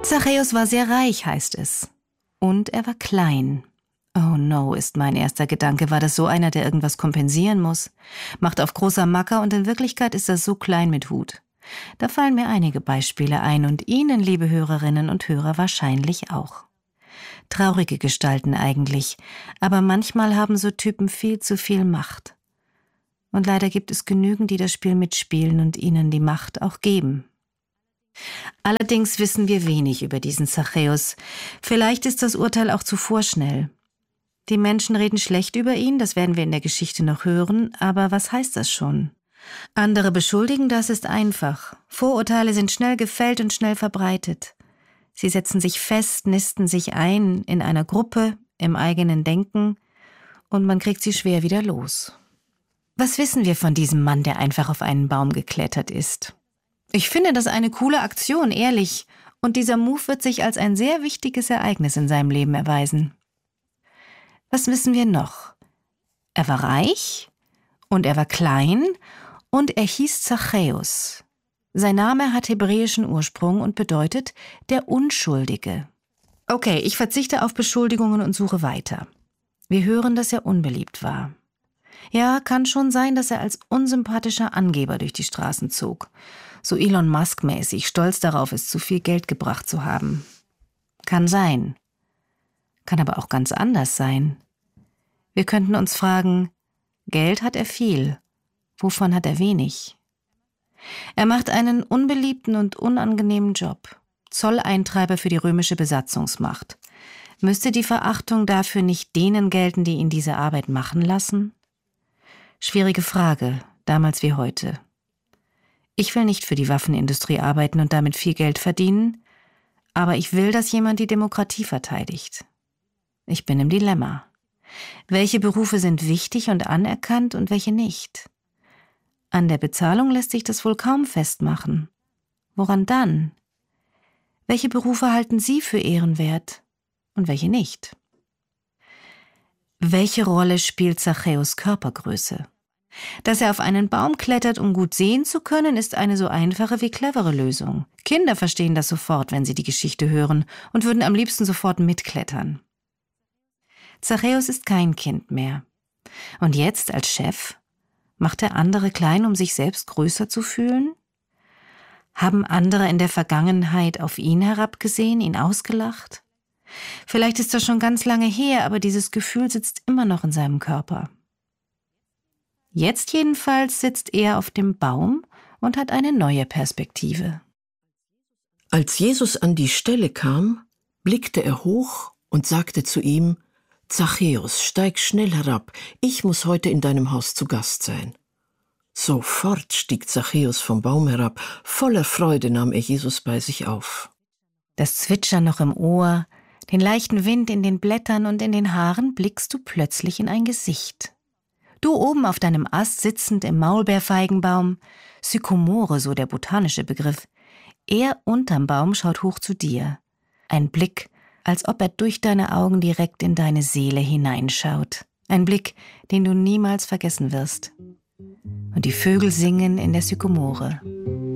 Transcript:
Zachäus war sehr reich, heißt es. Und er war klein. Oh no, ist mein erster Gedanke. War das so einer, der irgendwas kompensieren muss? Macht auf großer Macker und in Wirklichkeit ist er so klein mit Hut. Da fallen mir einige Beispiele ein und Ihnen, liebe Hörerinnen und Hörer, wahrscheinlich auch. Traurige Gestalten eigentlich, aber manchmal haben so Typen viel zu viel Macht. Und leider gibt es genügend, die das Spiel mitspielen und ihnen die Macht auch geben. Allerdings wissen wir wenig über diesen Zachäus. Vielleicht ist das Urteil auch zu vorschnell. Die Menschen reden schlecht über ihn, das werden wir in der Geschichte noch hören, aber was heißt das schon? Andere beschuldigen, das ist einfach. Vorurteile sind schnell gefällt und schnell verbreitet. Sie setzen sich fest, nisten sich ein in einer Gruppe, im eigenen Denken und man kriegt sie schwer wieder los. Was wissen wir von diesem Mann, der einfach auf einen Baum geklettert ist? Ich finde das eine coole Aktion, ehrlich, und dieser Move wird sich als ein sehr wichtiges Ereignis in seinem Leben erweisen. Was wissen wir noch? Er war reich und er war klein und er hieß Zachäus. Sein Name hat hebräischen Ursprung und bedeutet der Unschuldige. Okay, ich verzichte auf Beschuldigungen und suche weiter. Wir hören, dass er unbeliebt war. Ja, kann schon sein, dass er als unsympathischer Angeber durch die Straßen zog. So Elon Musk-mäßig, stolz darauf ist, zu viel Geld gebracht zu haben. Kann sein. Kann aber auch ganz anders sein. Wir könnten uns fragen, Geld hat er viel, wovon hat er wenig? Er macht einen unbeliebten und unangenehmen Job. Zolleintreiber für die römische Besatzungsmacht. Müsste die Verachtung dafür nicht denen gelten, die ihn diese Arbeit machen lassen? Schwierige Frage, damals wie heute. Ich will nicht für die Waffenindustrie arbeiten und damit viel Geld verdienen, aber ich will, dass jemand die Demokratie verteidigt. Ich bin im Dilemma. Welche Berufe sind wichtig und anerkannt und welche nicht? An der Bezahlung lässt sich das wohl kaum festmachen. Woran dann? Welche Berufe halten Sie für ehrenwert und welche nicht? Welche Rolle spielt Zachäus Körpergröße? Dass er auf einen Baum klettert, um gut sehen zu können, ist eine so einfache wie clevere Lösung. Kinder verstehen das sofort, wenn sie die Geschichte hören und würden am liebsten sofort mitklettern. Zachäus ist kein Kind mehr. Und jetzt als Chef macht er andere klein, um sich selbst größer zu fühlen? Haben andere in der Vergangenheit auf ihn herabgesehen, ihn ausgelacht? Vielleicht ist das schon ganz lange her, aber dieses Gefühl sitzt immer noch in seinem Körper. Jetzt jedenfalls sitzt er auf dem Baum und hat eine neue Perspektive. Als Jesus an die Stelle kam, blickte er hoch und sagte zu ihm: Zachäus, steig schnell herab, ich muss heute in deinem Haus zu Gast sein. Sofort stieg Zachäus vom Baum herab, voller Freude nahm er Jesus bei sich auf. Das Zwitschern noch im Ohr, den leichten Wind in den Blättern und in den Haaren blickst du plötzlich in ein Gesicht. Du oben auf deinem Ast sitzend im Maulbeerfeigenbaum, Sykomore, so der botanische Begriff. Er unterm Baum schaut hoch zu dir. Ein Blick, als ob er durch deine Augen direkt in deine Seele hineinschaut. Ein Blick, den du niemals vergessen wirst. Und die Vögel singen in der Sykomore.